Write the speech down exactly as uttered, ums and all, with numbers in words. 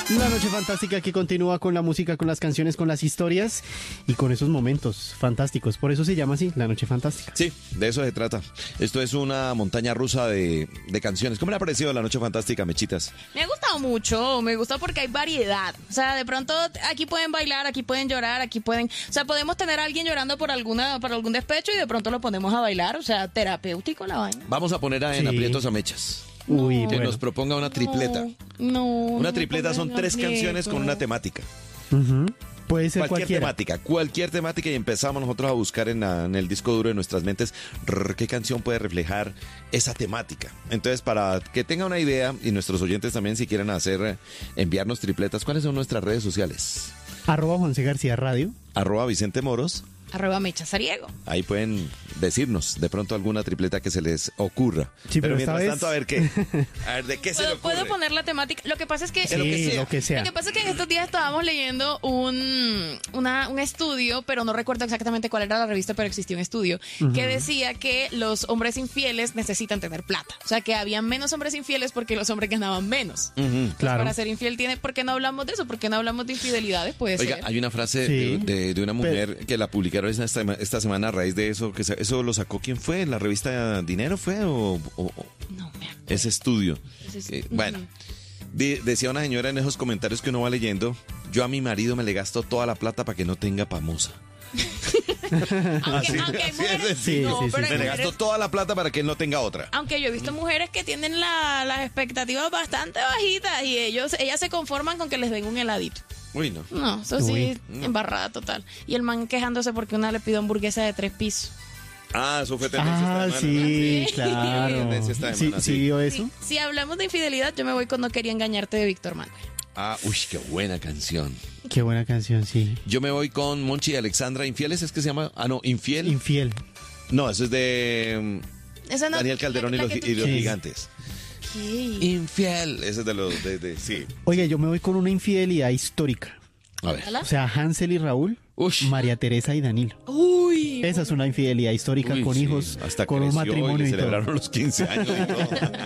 La noche fantástica que continúa con la música, con las canciones, con las historias y con esos momentos fantásticos. Por eso se llama así, La Noche Fantástica. Sí, de eso se trata. Esto es una montaña rusa de, de canciones. ¿Cómo le ha parecido La Noche Fantástica, Mechitas? Me ha gustado mucho, me gusta porque hay variedad. O sea, de pronto aquí pueden bailar, aquí pueden llorar, aquí pueden... O sea, podemos tener a alguien llorando por alguna por algún despecho y de pronto lo ponemos a bailar. O sea, terapéutico la vaina. Vamos a poner a, en Sí. aprietos a Mechas. Uy, Que bueno. nos proponga una tripleta. No, no, Una no tripleta me son pongan tres canciones aprieto. con una temática. Ujú. Puede ser Cualquier cualquiera. temática, cualquier temática y empezamos nosotros a buscar en, la- en el disco duro de nuestras mentes rrr, qué canción puede reflejar esa temática. Entonces, para que tenga una idea y nuestros oyentes también si quieren hacer, eh, enviarnos tripletas, ¿cuáles son nuestras redes sociales? Arroba Juan C. García Radio. Arroba Vicente Moros. Arroba Mecha Sariego. Ahí pueden decirnos de pronto alguna tripleta que se les ocurra. Sí, pero esta mientras vez- tanto, a ver qué. A ver, ¿de qué se le ¿Puedo, ocurre? puedo poner la temática? Lo que pasa es que... De lo que Sí, sea. lo que sea. Lo que pasa es que en estos días estábamos leyendo un, una- un estudio, pero no recuerdo exactamente cuál era la revista, pero existía un estudio, que decía que los hombres infieles necesitan tener plata. O sea, que había menos hombres infieles porque los hombres ganaban menos. Ujú. Claro. Para ser infiel tiene... ¿Por qué no hablamos de eso? ¿Por qué no hablamos de infidelidades? Puede Oiga, ser. hay una frase Sí. de, de- de una mujer que la publicaron esta, esta semana a raíz de eso. Que se- ¿Eso lo sacó quién fue? ¿La revista Dinero fue? ¿O, o- o- No me acuerdo. ese estudio? Ese es- Eh, bueno, de- decía una señora en esos comentarios que uno va leyendo, yo a mi marido me le gasto toda la plata para que no tenga pamosa. Aunque, aunque hay así mujeres... es, sí, no, sí, sí, pero hay Me le mujeres- gasto toda la plata para que él no tenga otra. Aunque yo he visto mujeres que tienen la- las expectativas bastante bajitas y ellos, ellas se conforman con que les den un heladito. Uy, no. No, eso sí, Uy. embarrada total. Y el man quejándose porque una le pidió hamburguesa de tres pisos. Ah, eso fue tendencia Ah, esta semana, ¿no? sí, Sí. claro. Tendencia esta Sí, semana, sí sí. vio eso. Sí, si hablamos de infidelidad, yo me voy con No quería engañarte de Víctor Manuel. Ah, uy, qué buena canción. Qué buena canción, sí. Yo me voy con Monchi y Alexandra. ¿Infieles es que se llama? Ah, no, Infiel. Infiel. No, eso es de mm, Esa no- Daniel Calderón y la- los, la que y tú- los Sí. gigantes. ¿Qué? Infiel. Ese es de los de, de- sí. Oye, yo me voy con una infidelidad histórica. A ver. ¿Hola? O sea, Hansel y Raúl, Ush. María Teresa y Danilo. Uy. Esa es una infidelidad histórica Uy, con sí, hijos, hasta con un creció y matrimonio le y todo. celebraron los quince años y todo.